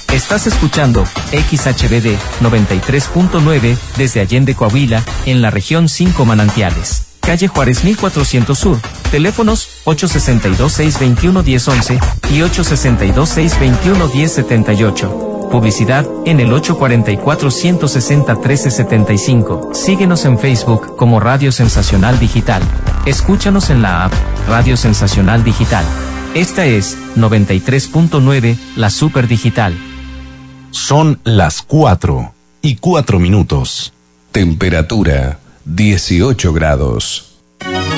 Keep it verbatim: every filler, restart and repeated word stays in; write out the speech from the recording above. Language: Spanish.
Estás escuchando X H B D noventa y tres punto nueve desde Allende, Coahuila, en la región cinco Manantiales. Calle Juárez mil cuatrocientos Sur. Teléfonos ocho seis dos, seis dos uno, uno cero once y ocho seis dos, seis dos uno, uno cero siete ocho. Publicidad en el ocho cuatro cuatro, uno seis cero, uno tres siete cinco. Síguenos en Facebook como Radio Sensacional Digital. Escúchanos en la app Radio Sensacional Digital. Esta es noventa y tres punto nueve, la Super Digital. Son las cuatro y cuatro minutos. Temperatura dieciocho grados.